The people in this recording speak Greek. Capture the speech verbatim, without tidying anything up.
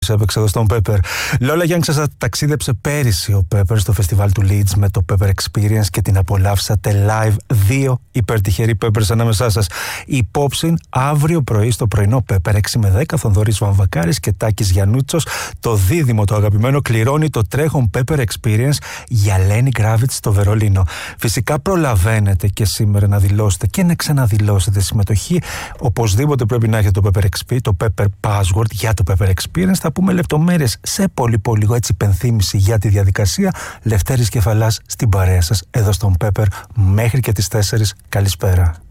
Έπαιξε εδώ στον Pepper. Lola Young σας ταξίδεψε πέρυσι ο Pepper στο φεστιβάλ του Leeds με το Pepper Experience και την απολαύσατε live. Δύο υπερτυχεροί Peppers ανάμεσά σας. Υπόψη αύριο πρωί στο πρωινό Pepper έξι με δέκα, Θοδωρής Βαμβακάρης και Τάκης Γιαννούτσος. Το δίδυμο το αγαπημένο κληρώνει το τρέχον Pepper Experience για Lenny Kravitz στο Βερολίνο. Φυσικά προλαβαίνετε και σήμερα να δηλώσετε και να ξαναδηλώσετε συμμετοχή. Οπωσδήποτε πρέπει να έχετε το Pepper εξ πι, το Pepper Password για το Pepper Experience. Θα πούμε λεπτομέρειες σε πολύ πολύ λίγο, έτσι υπενθύμηση για τη διαδικασία. Λευτέρης Κεφαλάς στην παρέα σας εδώ στον Pepper μέχρι και τις τέσσερις. Καλησπέρα.